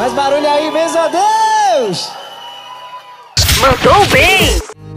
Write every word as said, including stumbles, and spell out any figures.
Faz barulho aí, benza a Deus! Mandou bem!